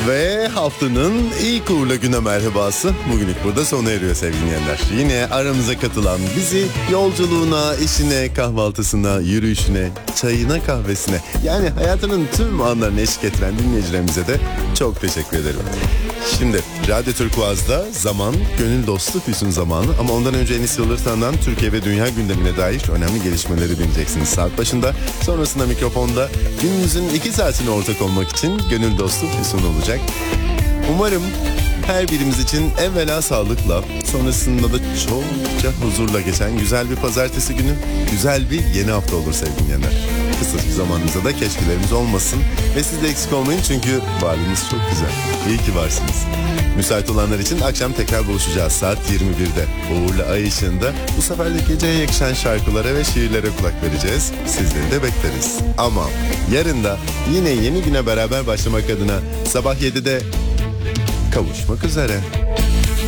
Ve haftanın ilk uğurlu güne merhabası bugünlük burada sona eriyor sevgili dinleyenler. Yine aramıza katılan, bizi yolculuğuna, işine, kahvaltısına, yürüyüşüne, çayına, kahvesine, yani hayatının tüm anlarına eşlik ettiren dinleyicilerimize de çok teşekkür ederim. Şimdi Radyo Turkuaz'da zaman gönül dostu Füsun zamanı, ama ondan önce Enis Yıldırtan'dan Türkiye ve dünya gündemine dair önemli gelişmeleri dinleyeceksiniz saat başında. Sonrasında mikrofonda günümüzün 2 saatine ortak olmak için gönül dostu Füsun olacak. Umarım her birimiz için evvela sağlıkla, sonrasında da çokça huzurla geçen güzel bir pazartesi günü, güzel bir yeni hafta olur sevgili dinleyenler. Kısa bir zamanınızda da keşkelerimiz olmasın ve siz de eksik olmayın, çünkü varlığınız çok güzel. İyi ki varsınız. Müsait olanlar için akşam tekrar buluşacağız saat 21'de. Uğurlu ay ışığında bu sefer de geceye yakışan şarkılara ve şiirlere kulak vereceğiz. Sizleri de bekleriz. Ama yarın da yine yeni güne beraber başlamak adına sabah 7'de kavuşmak üzere.